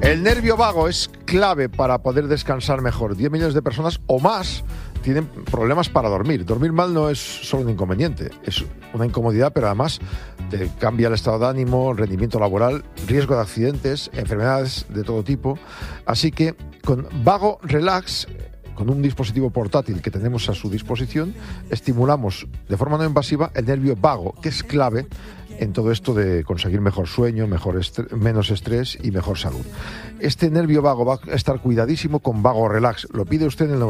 El nervio vago es clave para poder descansar mejor. 10 millones de personas o más tienen problemas para dormir. Dormir mal no es solo un inconveniente, es una incomodidad, pero además te cambia el estado de ánimo, el rendimiento laboral, riesgo de accidentes, enfermedades de todo tipo. Así que con Vago Relax, con un dispositivo portátil que tenemos a su disposición, estimulamos de forma no invasiva el nervio vago, que es clave en todo esto de conseguir mejor sueño, menos estrés y mejor salud. Este nervio vago va a estar cuidadísimo con Vago Relax. Lo pide usted en el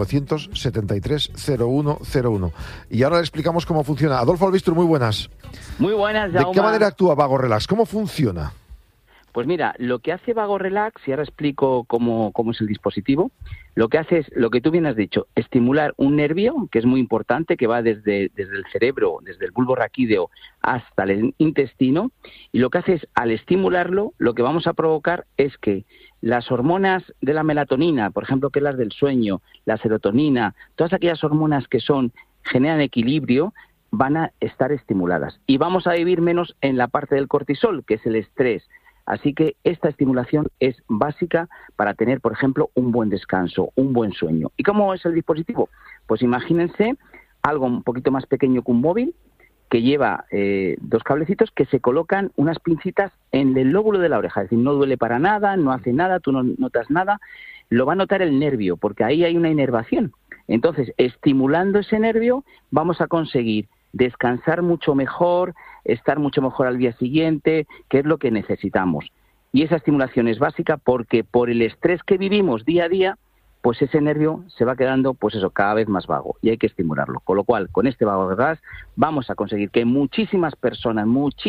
973-0101. Y ahora le explicamos cómo funciona. Adolfo Albistur, muy buenas. Muy buenas, Jaume. ¿De qué manera actúa Vago Relax? ¿Cómo funciona? Pues mira, lo que hace Vago Relax, y ahora explico cómo es el dispositivo, lo que hace es, lo que tú bien has dicho, estimular un nervio, que es muy importante, que va desde el cerebro, desde el bulbo raquídeo hasta el intestino, y lo que hace es, al estimularlo, lo que vamos a provocar es que las hormonas de la melatonina, por ejemplo, que es las del sueño, la serotonina, todas aquellas hormonas que generan equilibrio, van a estar estimuladas. Y vamos a vivir menos en la parte del cortisol, que es el estrés. Así que esta estimulación es básica para tener, por ejemplo, un buen descanso, un buen sueño. ¿Y cómo es el dispositivo? Pues imagínense algo un poquito más pequeño que un móvil, que lleva 2 cablecitos que se colocan unas pincitas en el lóbulo de la oreja. Es decir, no duele para nada, no hace nada, tú no notas nada. Lo va a notar el nervio, porque ahí hay una inervación. Entonces, estimulando ese nervio, vamos a conseguir descansar mucho mejor, estar mucho mejor al día siguiente, que es lo que necesitamos. Y esa estimulación es básica porque por el estrés que vivimos día a día, pues ese nervio se va quedando, pues eso, cada vez más vago y hay que estimularlo. Con lo cual, con este Vago Relax vamos a conseguir que muchísimas personas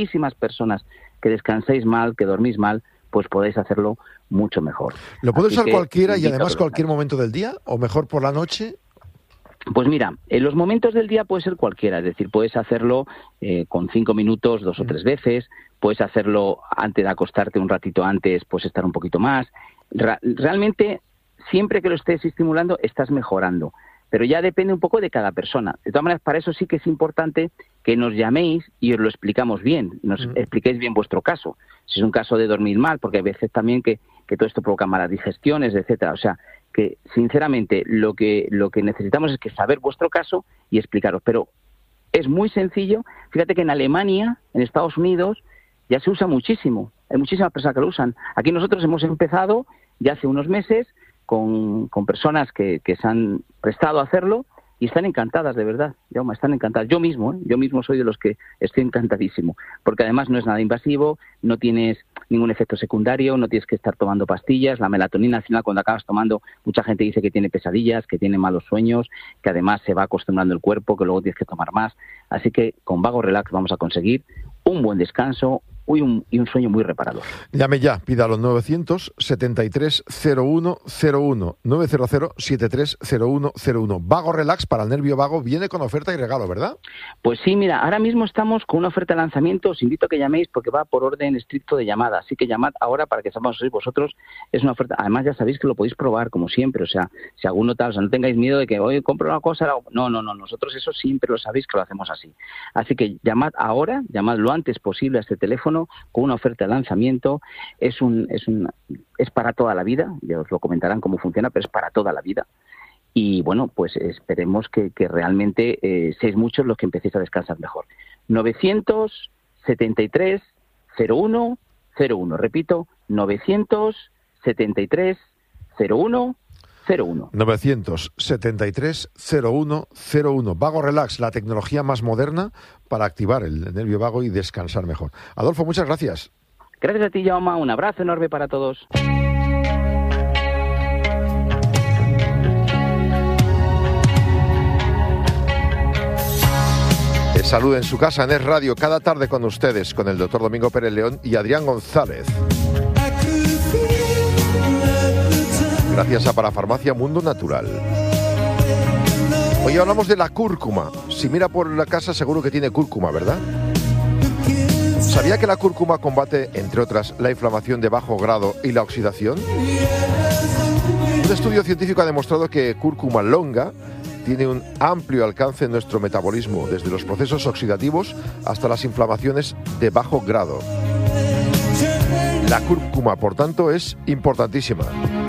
que descanséis mal, que dormís mal, pues podéis hacerlo mucho mejor. ¿Lo puede usar cualquiera y además cualquier momento del día o mejor por la noche? Pues mira, en los momentos del día puede ser cualquiera, es decir, puedes hacerlo con 5 minutos 2 o 3 veces, puedes hacerlo antes de acostarte un ratito antes, pues estar un poquito más. Realmente, siempre que lo estés estimulando, estás mejorando, pero ya depende un poco de cada persona. De todas maneras, para eso sí que es importante que nos llaméis y os lo explicamos bien, nos expliquéis bien vuestro caso. Si es un caso de dormir mal, porque hay veces también que todo esto provoca malas digestiones, etcétera. O sea, que sinceramente lo que necesitamos es que saber vuestro caso y explicaros. Pero es muy sencillo. Fíjate que en Alemania, en Estados Unidos, ya se usa muchísimo. Hay muchísimas personas que lo usan. Aquí nosotros hemos empezado ya hace unos meses con personas que se han prestado a hacerlo y están encantadas, de verdad, Jaume, están encantadas. Yo mismo soy de los que estoy encantadísimo, porque además no es nada invasivo, no tienes ningún efecto secundario, no tienes que estar tomando pastillas. La melatonina, al final, cuando acabas tomando, mucha gente dice que tiene pesadillas, que tiene malos sueños, que además se va acostumbrando el cuerpo, que luego tienes que tomar más. Así que con Vago Relax vamos a conseguir un buen descanso y un sueño muy reparador. Llame ya, pídalo 900-73-0101, 900-73-0101. Vago Relax para el nervio vago viene con oferta y regalo, ¿verdad? Pues sí, mira, ahora mismo estamos con una oferta de lanzamiento. Os invito a que llaméis porque va por orden estricto de llamada. Así que llamad ahora para que sepamos vosotros. Es una oferta. Además, ya sabéis que lo podéis probar como siempre. O sea, si alguno tal, o sea, no tengáis miedo de que hoy compro una cosa. No. Nosotros eso siempre lo sabéis que lo hacemos así. Así que llamad ahora, llamad lo antes posible a este teléfono con una oferta de lanzamiento. Es para toda la vida. Ya os lo comentarán cómo funciona, pero es para toda la vida. Y bueno, pues esperemos que realmente seáis muchos los que empecéis a descansar mejor. 973-0101. Repito, 973-0101. 973-0101. Vago Relax, la tecnología más moderna para activar el nervio vago y descansar mejor. Adolfo, muchas gracias. Gracias a ti, Jaume. Un abrazo enorme para todos. Salud en su casa en Es Radio, cada tarde con ustedes, con el doctor Domingo Pérez León y Adrián González. Gracias a Parafarmacia Mundo Natural. Hoy hablamos de la cúrcuma. Si mira por la casa seguro que tiene cúrcuma, ¿verdad? ¿Sabía que la cúrcuma combate, entre otras, la inflamación de bajo grado y la oxidación? Un estudio científico ha demostrado que cúrcuma longa tiene un amplio alcance en nuestro metabolismo, desde los procesos oxidativos hasta las inflamaciones de bajo grado. La cúrcuma, por tanto, es importantísima.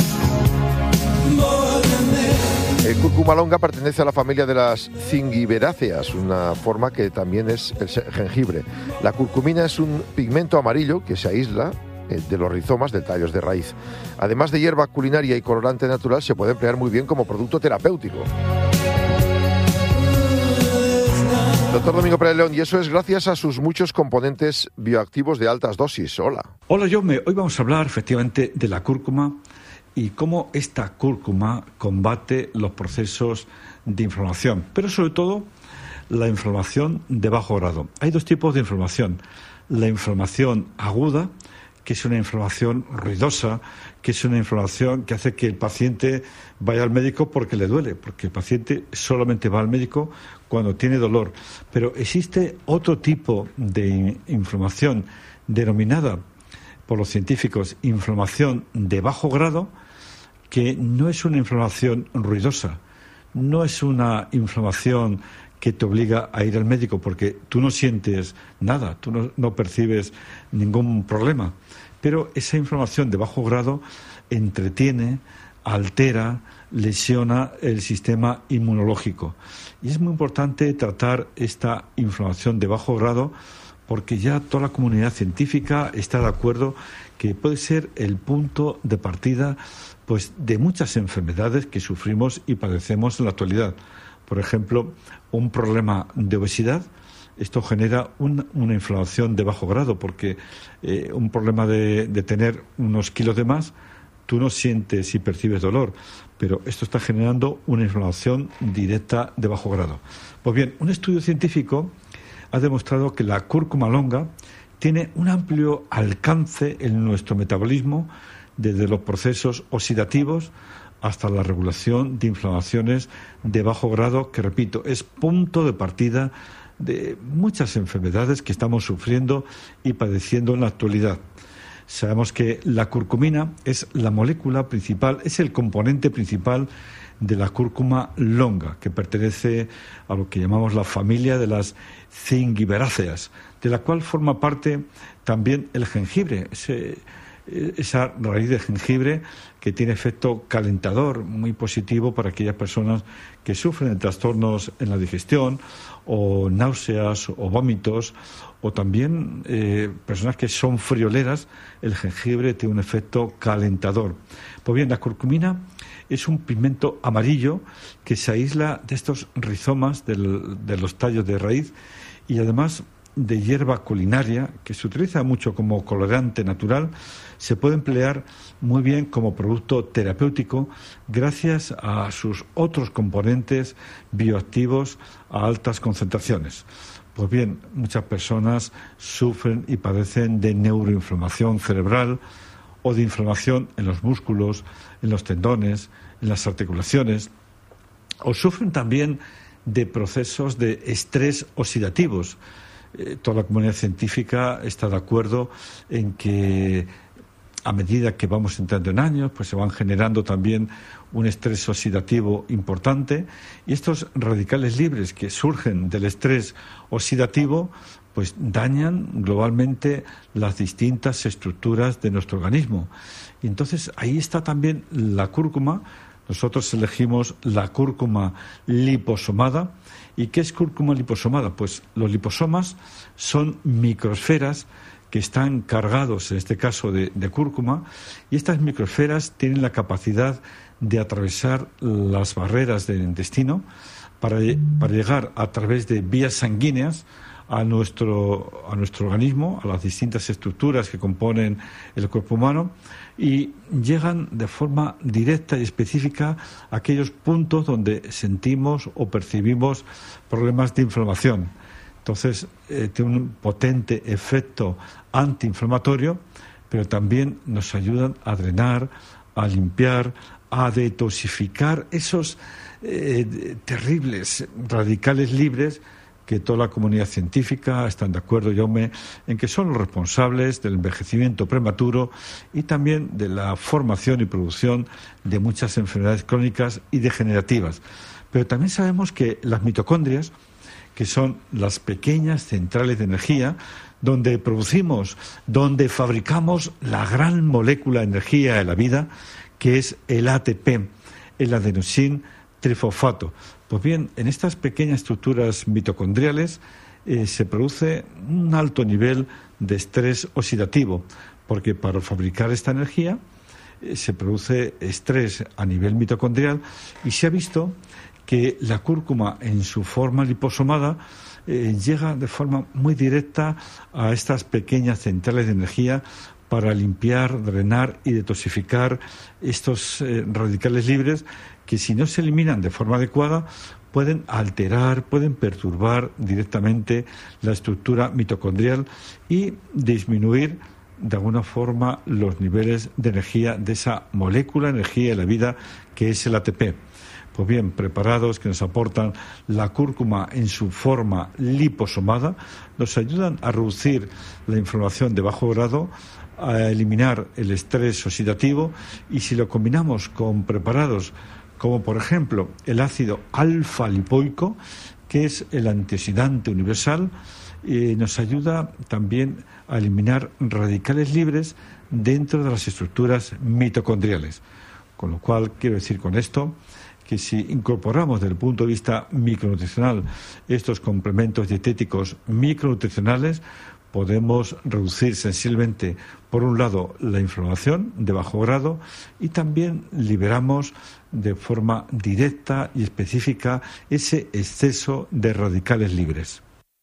El cúrcuma longa pertenece a la familia de las zingiberáceas, una forma que también es el jengibre. La curcumina es un pigmento amarillo que se aísla de los rizomas de tallos de raíz. Además de hierba culinaria y colorante natural, se puede emplear muy bien como producto terapéutico. Doctor Domingo Pérez León, y eso es gracias a sus muchos componentes bioactivos de altas dosis. Hola. Hola, Jaume. Hoy vamos a hablar efectivamente de la cúrcuma y cómo esta cúrcuma combate los procesos de inflamación, pero sobre todo la inflamación de bajo grado. Hay dos tipos de inflamación. La inflamación aguda, que es una inflamación ruidosa, que es una inflamación que hace que el paciente vaya al médico porque le duele, porque el paciente solamente va al médico cuando tiene dolor. Pero existe otro tipo de inflamación denominada por los científicos inflamación de bajo grado, que no es una inflamación ruidosa, no es una inflamación que te obliga a ir al médico porque tú no sientes nada, tú no percibes ningún problema. Pero esa inflamación de bajo grado entretiene, altera, lesiona el sistema inmunológico. Y es muy importante tratar esta inflamación de bajo grado porque ya toda la comunidad científica está de acuerdo que puede ser el punto de partida pues de muchas enfermedades que sufrimos y padecemos en la actualidad. Por ejemplo, un problema de obesidad, esto genera una inflamación de bajo grado, porque un problema de tener unos kilos de más, tú no sientes y percibes dolor, pero esto está generando una inflamación directa de bajo grado. Pues bien, un estudio científico ha demostrado que la cúrcuma longa tiene un amplio alcance en nuestro metabolismo, desde los procesos oxidativos hasta la regulación de inflamaciones de bajo grado, que repito, es punto de partida de muchas enfermedades que estamos sufriendo y padeciendo en la actualidad. Sabemos que la curcumina es la molécula principal, es el componente principal de la cúrcuma longa, que pertenece a lo que llamamos la familia de las zingiberáceas, de la cual forma parte también el jengibre, esa raíz de jengibre que tiene efecto calentador muy positivo para aquellas personas que sufren de trastornos en la digestión o náuseas o vómitos, o también personas que son frioleras. El jengibre tiene un efecto calentador. Pues bien, la curcumina es un pigmento amarillo que se aísla de estos rizomas de los tallos de raíz, y además de hierba culinaria, que se utiliza mucho como colorante natural, se puede emplear muy bien como producto terapéutico gracias a sus otros componentes bioactivos a altas concentraciones. Pues bien, muchas personas sufren y padecen de neuroinflamación cerebral o de inflamación en los músculos, en los tendones, en las articulaciones, o sufren también de procesos de estrés oxidativos. Toda la comunidad científica está de acuerdo en que a medida que vamos entrando en años, pues se van generando también un estrés oxidativo importante, y estos radicales libres que surgen del estrés oxidativo pues dañan globalmente las distintas estructuras de nuestro organismo. Y entonces ahí está también la cúrcuma. Nosotros elegimos la cúrcuma liposomada. ¿Y qué es cúrcuma liposomada? Pues los liposomas son microesferas que están cargados, en este caso, de cúrcuma, y estas microesferas tienen la capacidad de atravesar las barreras del intestino para llegar a través de vías sanguíneas a nuestro organismo, a las distintas estructuras que componen el cuerpo humano, y llegan de forma directa y específica a aquellos puntos donde sentimos o percibimos problemas de inflamación. Entonces, tiene un potente efecto antiinflamatorio, pero también nos ayudan a drenar, a limpiar, a detoxificar esos terribles radicales libres que toda la comunidad científica están de acuerdo, Jaume, en que son los responsables del envejecimiento prematuro y también de la formación y producción de muchas enfermedades crónicas y degenerativas. Pero también sabemos que las mitocondrias, que son las pequeñas centrales de energía donde producimos, donde fabricamos la gran molécula de energía de la vida, que es el ATP, el adenosín trifosfato. Pues bien, en estas pequeñas estructuras mitocondriales se produce un alto nivel de estrés oxidativo, porque para fabricar esta energía se produce estrés a nivel mitocondrial, y se ha visto que la cúrcuma en su forma liposomada llega de forma muy directa a estas pequeñas centrales de energía para limpiar, drenar y detoxificar estos radicales libres que, si no se eliminan de forma adecuada, pueden alterar, pueden perturbar directamente la estructura mitocondrial y disminuir de alguna forma los niveles de energía de esa molécula de energía de la vida que es el ATP. Pues bien, preparados que nos aportan la cúrcuma en su forma liposomada, nos ayudan a reducir la inflamación de bajo grado, a eliminar el estrés oxidativo, y si lo combinamos con preparados como por ejemplo el ácido alfa-lipoico, que es el antioxidante universal, nos ayuda también a eliminar radicales libres dentro de las estructuras mitocondriales. Con lo cual, quiero decir con esto que si incorporamos desde el punto de vista micronutricional estos complementos dietéticos micronutricionales, podemos reducir sensiblemente, por un lado, la inflamación de bajo grado, y también liberamos de forma directa y específica ese exceso de radicales libres.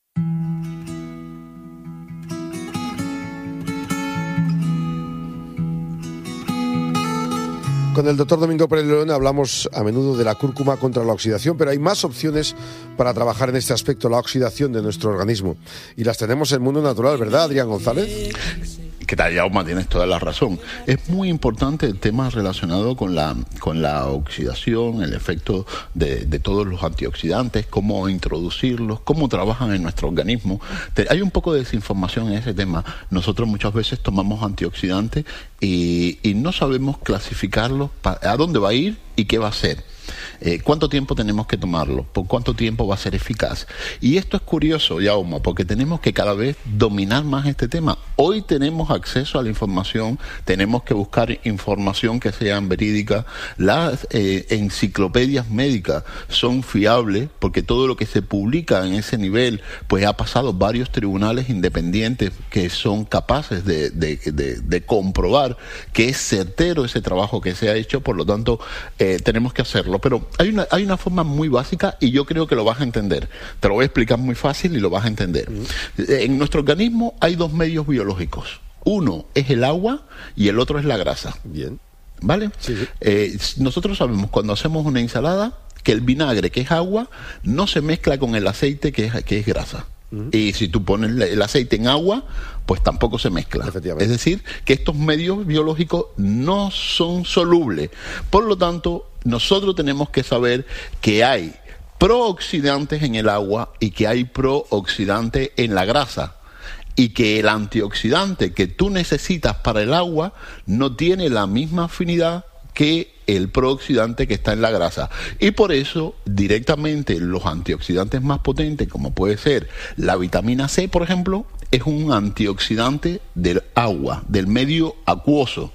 Con el doctor Domingo Pérez León hablamos a menudo de la cúrcuma contra la oxidación, pero hay más opciones para trabajar en este aspecto, la oxidación de nuestro organismo. Y las tenemos en el mundo natural, ¿verdad, Adrián González? ¿Qué tal, Jaume? Tienes toda la razón. Es muy importante el tema relacionado con la oxidación, el efecto de todos los antioxidantes, cómo introducirlos, cómo trabajan en nuestro organismo. Hay un poco de desinformación en ese tema. Nosotros muchas veces tomamos antioxidantes y no sabemos clasificarlos, a dónde va a ir y qué va a hacer. ¿Cuánto tiempo tenemos que tomarlo? ¿Por cuánto tiempo va a ser eficaz? Y esto es curioso, Jaume, porque tenemos que cada vez dominar más este tema. Hoy tenemos acceso a la información, tenemos que buscar información que sea verídica. Las enciclopedias médicas son fiables, porque todo lo que se publica en ese nivel pues ha pasado varios tribunales independientes que son capaces de comprobar que es certero ese trabajo que se ha hecho. Por lo tanto, tenemos que hacerlo. Pero hay una forma muy básica, y yo creo que lo vas a entender. Te lo voy a explicar muy fácil y lo vas a entender. En nuestro organismo hay dos medios biológicos. Uno es el agua y el otro es la grasa. Bien. ¿Vale? Sí. Nosotros sabemos cuando hacemos una ensalada que el vinagre, que es agua, no se mezcla con el aceite, que es grasa. Y si tú pones el aceite en agua, pues tampoco se mezcla. Es decir, que estos medios biológicos no son solubles. Por lo tanto, nosotros tenemos que saber que hay prooxidantes en el agua y que hay prooxidantes en la grasa, y que el antioxidante que tú necesitas para el agua no tiene la misma afinidad que el prooxidante que está en la grasa. Y por eso, directamente, los antioxidantes más potentes, como puede ser la vitamina C, por ejemplo, es un antioxidante del agua, del medio acuoso.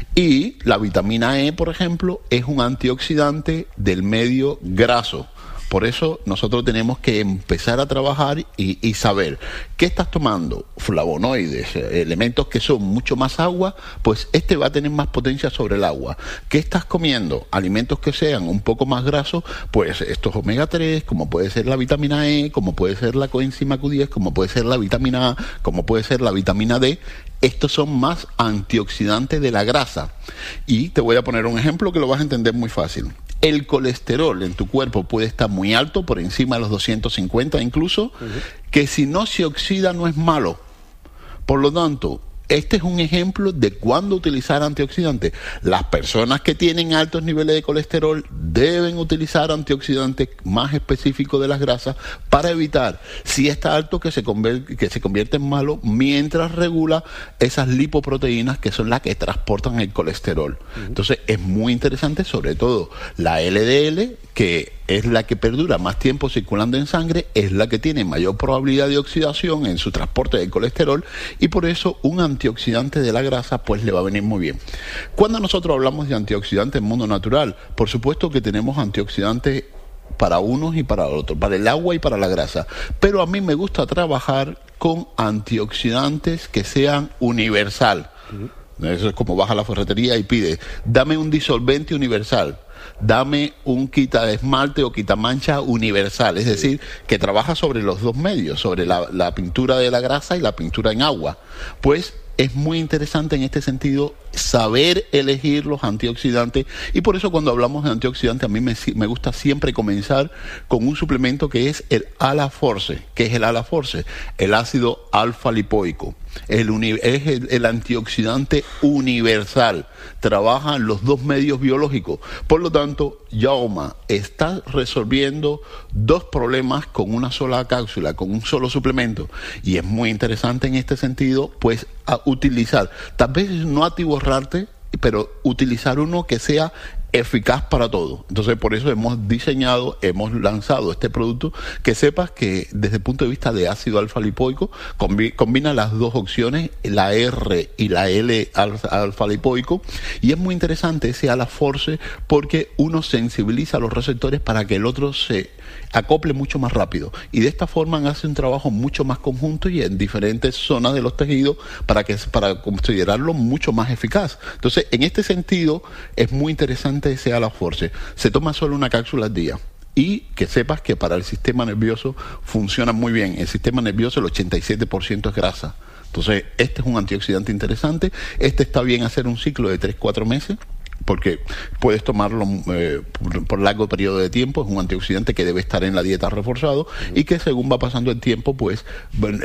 Y la vitamina E, por ejemplo, es un antioxidante del medio graso. Por eso nosotros tenemos que empezar a trabajar y saber qué estás tomando, flavonoides, elementos que son mucho más agua, pues este va a tener más potencia sobre el agua. ¿Qué estás comiendo? Alimentos que sean un poco más grasos, pues estos omega 3, como puede ser la vitamina E, como puede ser la coenzima Q10, como puede ser la vitamina A, como puede ser la vitamina D. Estos son más antioxidantes de la grasa. Y te voy a poner un ejemplo que lo vas a entender muy fácil. El colesterol en tu cuerpo puede estar muy alto, por encima de los 250 incluso, que si no se oxida no es malo. Por lo tanto, este es un ejemplo de cuándo utilizar antioxidantes. Las personas que tienen altos niveles de colesterol deben utilizar antioxidantes más específicos de las grasas para evitar, si está alto, que se convierte en malo, mientras regula esas lipoproteínas que son las que transportan el colesterol. Entonces es muy interesante, sobre todo la LDL, que es la que perdura más tiempo circulando en sangre, es la que tiene mayor probabilidad de oxidación en su transporte del colesterol, y por eso un antioxidante de la grasa pues le va a venir muy bien. Cuando nosotros hablamos de antioxidantes en mundo natural, por supuesto que tenemos antioxidantes para unos y para otros, para el agua y para la grasa, pero a mí me gusta trabajar con antioxidantes que sean universal. Eso es como vas a la ferretería y pides, dame un disolvente universal, dame un quita esmalte o quita mancha universal, es decir, que trabaja sobre los dos medios, sobre la pintura de la grasa y la pintura en agua. Pues es muy interesante en este sentido saber elegir los antioxidantes, y por eso cuando hablamos de antioxidantes a mí me gusta siempre comenzar con un suplemento que es el Ala-Force. ¿Qué es el Ala-Force? El ácido alfa-lipoico. Es el antioxidante universal. Trabaja en los dos medios biológicos. Por lo tanto, Jaume está resolviendo dos problemas con una sola cápsula, con un solo suplemento. Y es muy interesante en este sentido, pues, a utilizar, tal vez no atiborrarte, pero utilizar uno que sea eficaz para todo. Entonces, por eso hemos lanzado este producto, que sepas que desde el punto de vista de ácido alfa-lipoico combina las dos opciones, la R y la L alfa-lipoico, y es muy interesante ese Ala-Force porque uno sensibiliza los receptores para que el otro se acople mucho más rápido, y de esta forma hace un trabajo mucho más conjunto y en diferentes zonas de los tejidos para considerarlo mucho más eficaz. Entonces, en este sentido es muy interesante ese Ala-Force. Se toma solo una cápsula al día. Y que sepas que para el sistema nervioso funciona muy bien. El sistema nervioso, el 87% es grasa. Entonces, este es un antioxidante interesante. Este está bien hacer un ciclo de 3-4 meses, porque puedes tomarlo por largo periodo de tiempo. Es un antioxidante que debe estar en la dieta reforzado y que según va pasando el tiempo, pues